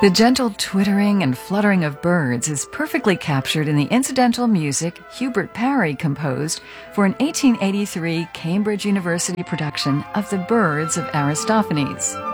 The gentle twittering and fluttering of birds is perfectly captured in the incidental music Hubert Parry composed for an 1883 Cambridge University production of The Birds of Aristophanes.